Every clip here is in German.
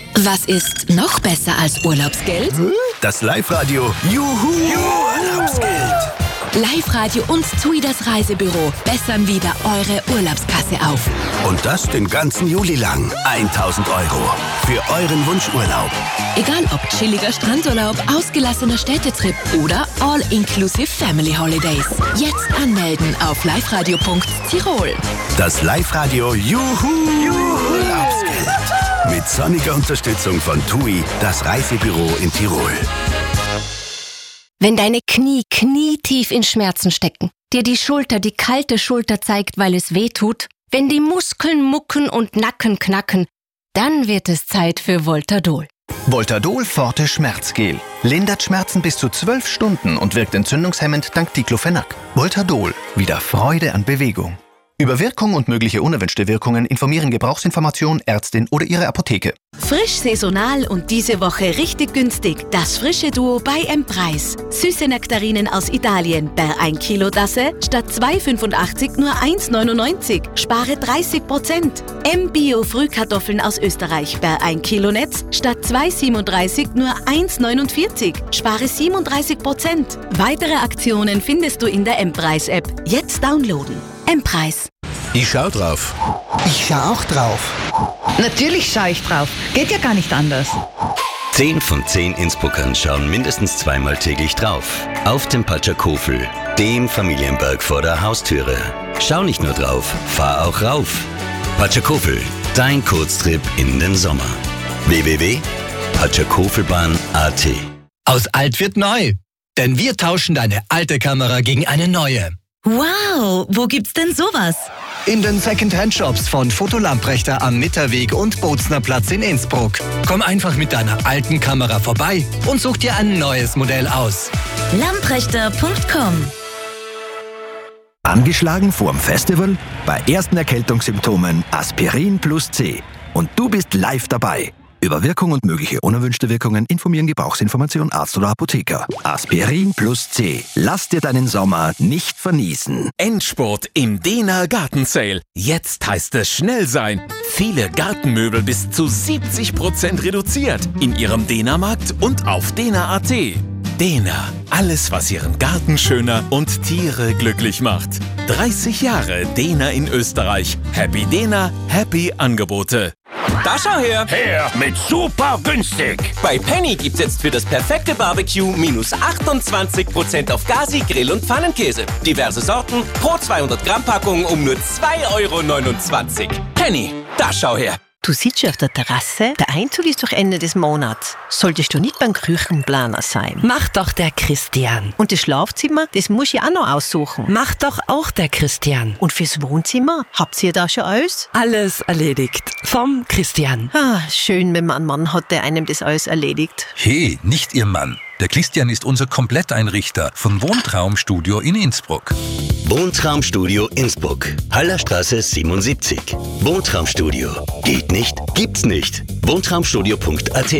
Was ist noch besser als Urlaubsgeld? Das Live-Radio Juhu Urlaubsgeld. Live-Radio und TUI, das Reisebüro, bessern wieder eure Urlaubskasse auf. Und das den ganzen Juli lang. 1.000 € für euren Wunschurlaub. Egal ob chilliger Strandurlaub, ausgelassener Städtetrip oder All-Inclusive Family Holidays. Jetzt anmelden auf liveradio.tirol. Das Live-Radio Juhu Urlaubsgeld. Mit sonniger Unterstützung von TUI, das Reisebüro in Tirol. Wenn deine Knie knietief in Schmerzen stecken, dir die Schulter die kalte Schulter zeigt, weil es weh tut, wenn die Muskeln mucken und Nacken knacken, dann wird es Zeit für Voltadol. Voltadol Forte Schmerzgel. Lindert Schmerzen bis zu 12 Stunden und wirkt entzündungshemmend dank Diclofenac. Voltadol. Wieder Freude an Bewegung. Über Wirkung und mögliche unerwünschte Wirkungen informieren Gebrauchsinformation, Ärztin oder Ihre Apotheke. Frisch, saisonal und diese Woche richtig günstig. Das frische Duo bei M-Preis. Süße Nektarinen aus Italien per 1 Kilo Tasse statt 2,85 nur 1,99. Spare 30%. M-Bio Frühkartoffeln aus Österreich per 1 Kilo Netz statt 2,37 nur 1,49. Spare 37%. Weitere Aktionen findest du in der M-Preis-App. Jetzt downloaden. M-Preis. Ich schau drauf. Ich schau auch drauf. Natürlich schaue ich drauf. Geht ja gar nicht anders. 10 von 10 Innsbruckern schauen mindestens zweimal täglich drauf. Auf dem Patschakofel, dem Familienberg vor der Haustüre. Schau nicht nur drauf, fahr auch rauf. Patschakofel, dein Kurztrip in den Sommer. www.patschakofelbahn.at. Aus alt wird neu. Denn wir tauschen deine alte Kamera gegen eine neue. Wow, wo gibt's denn sowas? In den Second-Hand-Shops von Foto Lamprechter am Mitterweg und Bozner Platz in Innsbruck. Komm einfach mit deiner alten Kamera vorbei und such dir ein neues Modell aus. Lamprechter.com. Angeschlagen vorm Festival? Bei ersten Erkältungssymptomen Aspirin plus C. Und du bist live dabei. Über Wirkung und mögliche unerwünschte Wirkungen informieren Gebrauchsinformation Arzt oder Apotheker. Aspirin plus C. Lass dir deinen Sommer nicht verniesen. Endspurt im Dena Garten Sale. Jetzt heißt es schnell sein. Viele Gartenmöbel bis zu 70% reduziert. In Ihrem Dena-Markt und auf dena.at. Dena. Alles, was Ihren Garten schöner und Tiere glücklich macht. 30 Jahre Dena in Österreich. Happy Dena, happy Angebote. Da schau her! Her mit super günstig! Bei Penny gibt's jetzt für das perfekte Barbecue minus 28% auf Gasi, Grill und Pfannenkäse. Diverse Sorten pro 200 Gramm Packung um nur 2,29 €. Penny, da schau her! Du sitzt auf der Terrasse, der Einzug ist doch Ende des Monats. Solltest du nicht beim Küchenplaner sein? Mach doch der Christian. Und das Schlafzimmer, das muss ich auch noch aussuchen. Mach doch auch der Christian. Und fürs Wohnzimmer, habt ihr da schon alles? Alles erledigt. Vom Christian. Schön, wenn man einen Mann hat, der einem das alles erledigt. Hey, nicht Ihr Mann. Der Christian ist unser Kompletteinrichter von Wohntraumstudio in Innsbruck. Wohntraumstudio Innsbruck. Hallerstraße 77. Wohntraumstudio. Geht nicht? Gibt's nicht. Wohntraumstudio.at.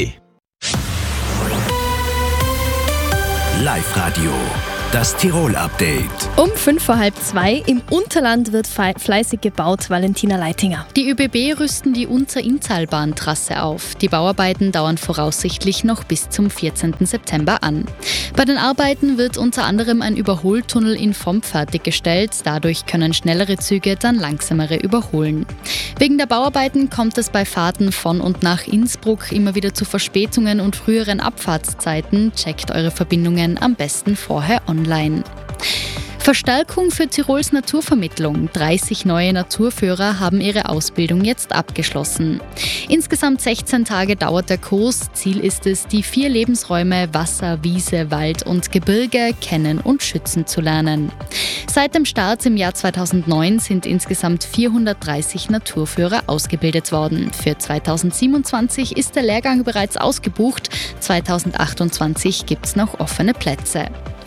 Live-Radio. Das Tirol-Update. Um 1:55 im Unterland wird fleißig gebaut, Valentina Leitinger. Die ÖBB rüsten die Unter-Inntalbahn-Trasse auf. Die Bauarbeiten dauern voraussichtlich noch bis zum 14. September an. Bei den Arbeiten wird unter anderem ein Überholtunnel in Vomp fertiggestellt. Dadurch können schnellere Züge dann langsamere überholen. Wegen der Bauarbeiten kommt es bei Fahrten von und nach Innsbruck immer wieder zu Verspätungen und früheren Abfahrtszeiten. Checkt eure Verbindungen am besten vorher online. Verstärkung für Tirols Naturvermittlung. 30 neue Naturführer haben ihre Ausbildung jetzt abgeschlossen. Insgesamt 16 Tage dauert der Kurs. Ziel ist es, die 4 Lebensräume Wasser, Wiese, Wald und Gebirge kennen und schützen zu lernen. Seit dem Start im Jahr 2009 sind insgesamt 430 Naturführer ausgebildet worden. Für 2027 ist der Lehrgang bereits ausgebucht. 2028 gibt es noch offene Plätze.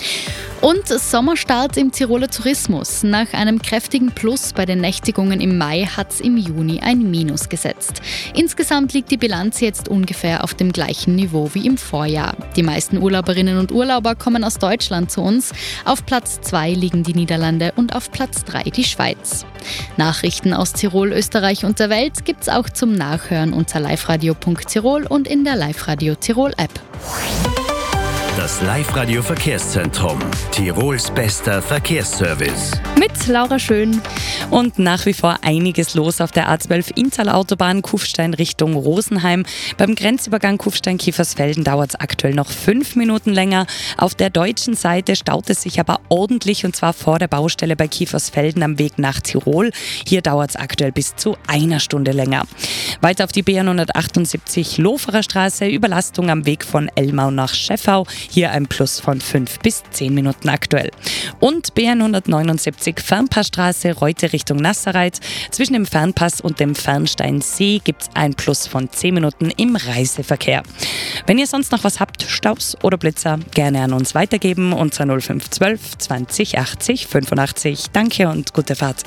Und Sommerstart im Tiroler Tourismus. Nach einem kräftigen Plus bei den Nächtigungen im Mai hat es im Juni ein Minus gesetzt. Insgesamt liegt die Bilanz jetzt ungefähr auf dem gleichen Niveau wie im Vorjahr. Die meisten Urlauberinnen und Urlauber kommen aus Deutschland zu uns. Auf Platz 2 liegen die Niederlande und auf Platz 3 die Schweiz. Nachrichten aus Tirol, Österreich und der Welt gibt's auch zum Nachhören unter liveradio.tirol und in der Live-Radio Tirol App. Das Live-Radio-Verkehrszentrum. Tirols bester Verkehrsservice. Mit Laura Schön. Und nach wie vor einiges los auf der A12 Inntal-Autobahn Kufstein Richtung Rosenheim. Beim Grenzübergang Kufstein-Kiefersfelden dauert es aktuell noch 5 Minuten länger. Auf der deutschen Seite staut es sich aber ordentlich, und zwar vor der Baustelle bei Kiefersfelden am Weg nach Tirol. Hier dauert es aktuell bis zu 1 Stunde länger. Weiter auf die B178 Loferer Straße, Überlastung am Weg von Elmau nach Scheffau. Hier ein Plus von 5 bis 10 Minuten aktuell. Und B179 Fernpassstraße, Reute Richtung Nasserreit. Zwischen dem Fernpass und dem Fernsteinsee gibt es ein Plus von 10 Minuten im Reiseverkehr. Wenn ihr sonst noch was habt, Staus oder Blitzer, gerne an uns weitergeben unter 0512 20 80 85. Danke und gute Fahrt.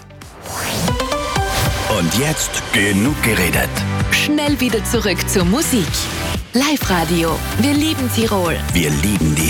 Und jetzt genug geredet. Schnell wieder zurück zur Musik. Live-Radio. Wir lieben Tirol. Wir lieben die